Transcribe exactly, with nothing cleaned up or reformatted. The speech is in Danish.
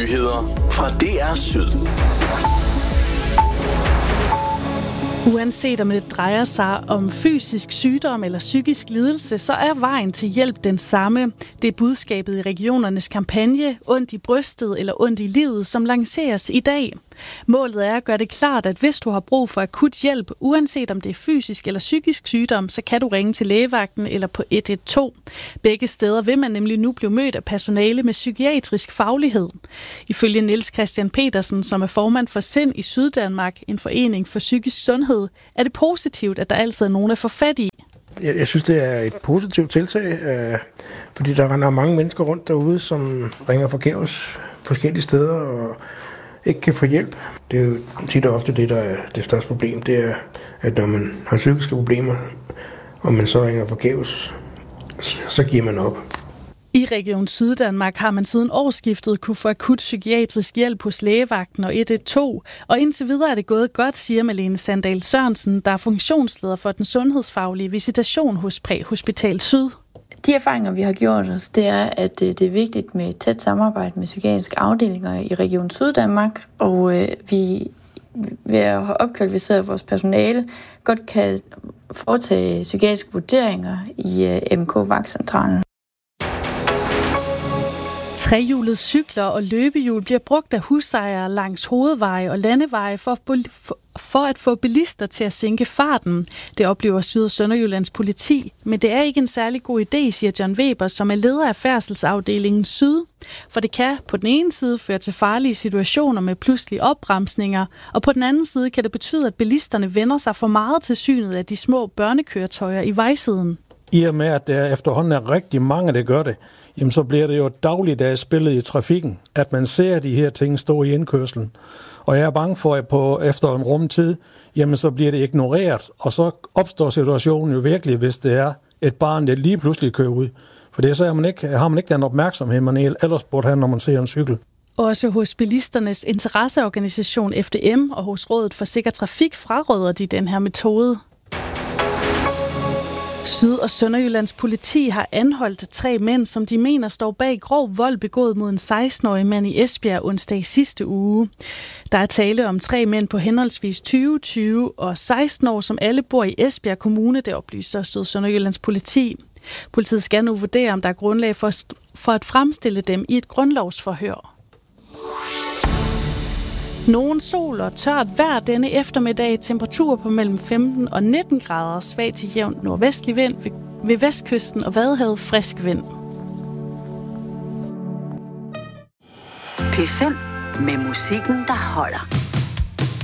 Nyheder fra D R Syd. Uanset om det drejer sig om fysisk sygdom eller psykisk lidelse, så er vejen til hjælp den samme. Det er budskabet i regionernes kampagne Ondt i brystet eller Ondt i livet, som lanceres i dag. Målet er at gøre det klart, at hvis du har brug for akut hjælp, uanset om det er fysisk eller psykisk sygdom, så kan du ringe til lægevagten eller på et et to. Begge steder vil man nemlig nu blive mødt af personale med psykiatrisk faglighed. Ifølge Niels Christian Petersen, som er formand for Sind i Syddanmark, en forening for psykisk sundhed, er det positivt, at der altid er nogen at få fat i. Jeg, jeg synes, det er et positivt tiltag, øh, fordi der render mange mennesker rundt derude, som ringer forgæves forskellige steder og ikke kan få hjælp. Det er jo tit og ofte det, der er det største problem. Det er, at når man har psykiske problemer, og man så ringer forgæves, så giver man op. I Region Syddanmark har man siden årsskiftet kunne få akut psykiatrisk hjælp hos lægevagten og et et to, og indtil videre er det gået godt, siger Malene Sandal Sørensen, der er funktionsleder for den sundhedsfaglige visitation hos Præhospital Syd. De erfaringer, vi har gjort os, det er, at det er vigtigt med et tæt samarbejde med psykiatriske afdelinger i Region Syddanmark, og øh, vi ved at have opkvalificeret vores personale, godt kan foretage psykiatriske vurderinger i øh, M K-vagtcentralen. Trehjulede cykler og løbehjul bliver brugt af husejere langs hovedveje og landeveje for, for at få bilister til at sænke farten. Det oplever Syd- og Sønderjyllands politi, men det er ikke en særlig god idé, siger John Weber, som er leder af færdselsafdelingen Syd. For det kan på den ene side føre til farlige situationer med pludselige opbremsninger, og på den anden side kan det betyde, at bilisterne vender sig for meget til synet af de små børnekøretøjer i vejsiden. I og med, at der efterhånden er rigtig mange, der gør det, jamen så bliver det jo dagligdags billede i trafikken, at man ser de her ting stå i indkørslen. Og jeg er bange for, at på efter en rumtid, jamen så bliver det ignoreret, og så opstår situationen jo virkelig, hvis det er et barn, der lige pludselig kører ud. For det så er man ikke, har man ikke den opmærksomhed, man ellers burde have, når man ser en cykel. Også hos bilisternes interesseorganisation F D M og hos Rådet for Sikker Trafik fraråder de den her metode. Syd- og Sønderjyllands politi har anholdt tre mænd, som de mener står bag grov vold begået mod en seksten-årig mand i Esbjerg onsdag i sidste uge. Der er tale om tre mænd på henholdsvis tyve, tyve og seksten år, som alle bor i Esbjerg Kommune, det oplyser Syd- og Sønderjyllands politi. Politiet skal nu vurdere, om der er grundlag for, for at fremstille dem i et grundlovsforhør. Nogen sol og tørt vejr denne eftermiddag, temperatur på mellem femten og nitten grader, svag til jævn nordvestlig vind ved, ved vestkysten og Vadehavet frisk vind. P fem med musikken, der holder.